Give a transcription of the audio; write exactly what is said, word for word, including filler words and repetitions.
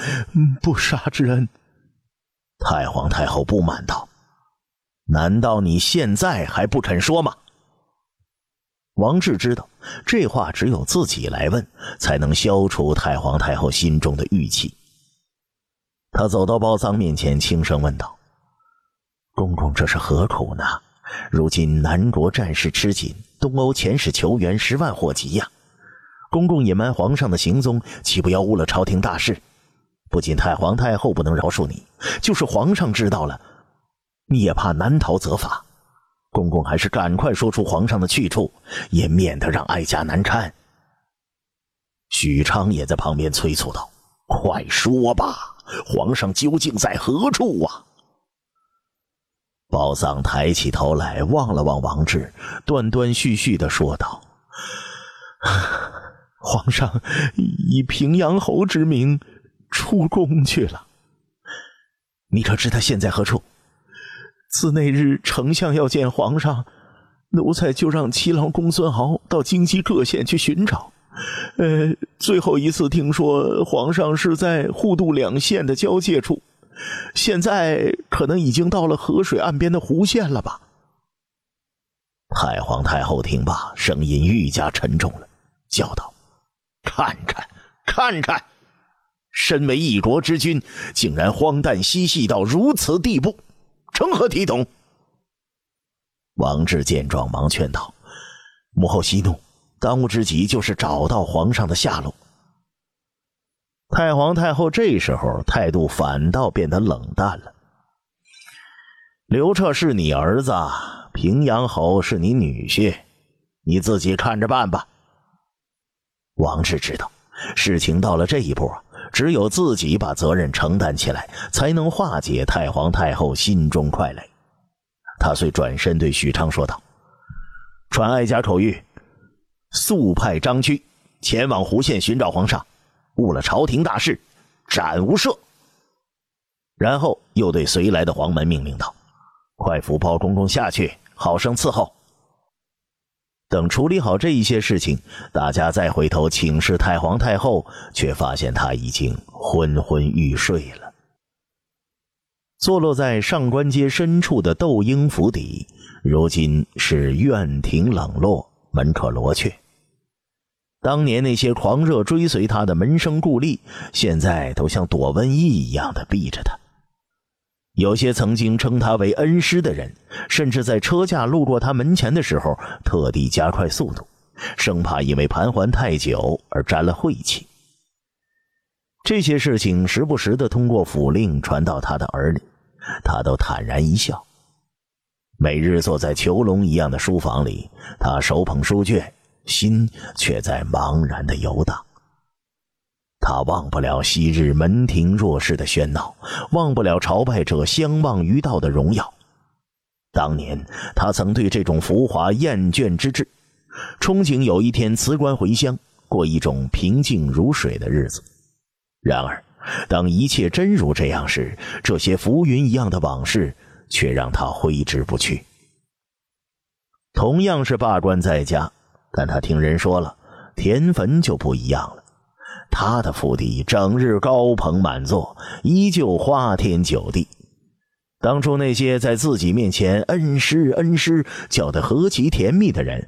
不杀之恩。 太皇太后不满道：难道你现在还不肯说吗？王志知道这话只有自己来问，才能消除太皇太后心中的郁气。他走到包桑面前，轻声问道：公公这是何苦呢？如今南国战事吃紧，东欧遣使求援十万火急呀！公公隐瞒皇上的行踪，岂不要误了朝廷大事？不仅太皇太后不能饶恕你，就是皇上知道了，你也怕难逃责罚。公公还是赶快说出皇上的去处，也免得让哀家难堪。许昌也在旁边催促道：快说吧，皇上究竟在何处啊？包桑抬起头来望了望王志，断断续续地说道： 皇上以平阳侯之名出宫去了。 你可知他现在何处？ 自那日丞相要见皇上，奴才就让七郎公孙豪到京畿各县去寻找。呃，最后一次听说皇上是在户渡两县的交界处，现在可能已经到了河水岸边的湖县了吧。 太皇太后听罢，声音愈加沉重了，叫道：看看看看，身为一国之君，竟然荒诞嬉戏到如此地步，成何体统？王志见状忙劝道：母后息怒，当务之急就是找到皇上的下落。太皇太后这时候态度反倒变得冷淡了。刘彻是你儿子，平阳侯是你女婿，你自己看着办吧。王志知道事情到了这一步，只有自己把责任承担起来，才能化解太皇太后心中快累。他遂转身对许昌说道：传哀家口谕，速派张屈前往湖县寻找皇上，误了朝廷大事，斩无赦。然后又对随来的黄门命令道：快扶包公公下去，好生伺候。等处理好这一些事情，大家再回头请示太皇太后，却发现她已经昏昏欲睡了。坐落在上官街深处的窦婴府邸，如今是院庭冷落，门可罗雀。当年那些狂热追随他的门生故吏，现在都像躲瘟疫一样的避着他。有些曾经称他为恩师的人，甚至在车驾路过他门前的时候，特地加快速度，生怕因为盘桓太久而沾了晦气。这些事情时不时地通过府令传到他的耳里，他都坦然一笑。每日坐在囚笼一样的书房里，他手捧书卷，心却在茫然地游荡。他忘不了昔日门庭若市的喧闹，忘不了朝拜者相望于道的荣耀。当年他曾对这种浮华厌倦之至，憧憬有一天辞官回乡，过一种平静如水的日子。然而当一切真如这样时，这些浮云一样的往事却让他挥之不去。同样是罢官在家，但他听人说了，田汾就不一样了。他的府邸整日高朋满座，依旧花天酒地。当初那些在自己面前恩师恩师叫得何其甜蜜的人，